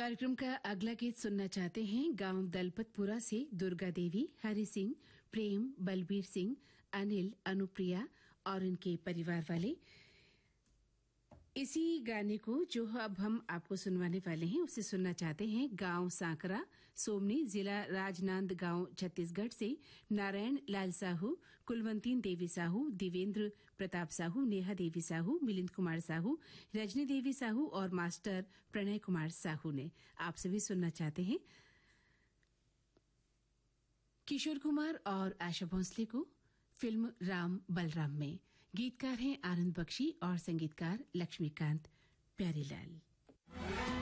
कार्यक्रम का अगला गीत सुनना चाहते हैं गांव दलपतपुरा से दुर्गा देवी, हरि सिंह, प्रेम, बलबीर सिंह, अनिल, अनुप्रिया और उनके परिवार वाले। इसी गाने को जो अब हम आपको सुनवाने वाले हैं उसे सुनना चाहते हैं गांव सांकरा, सोमनी, जिला राजनांदगांव, छत्तीसगढ़ से नारायण लाल साहू, कुलवंती देवी साहू, दिवेंद्र प्रताप साहू, नेहा देवी साहू, मिलिंद कुमार साहू, रजनी देवी साहू और मास्टर प्रणय कुमार साहू ने आपसे भी सुनना चाहते हैं किशोर कुमार और आशा भोंसले को फिल्म राम बलराम में। गीतकार हैं आनंद बख्शी और संगीतकार लक्ष्मीकांत प्यारीलाल।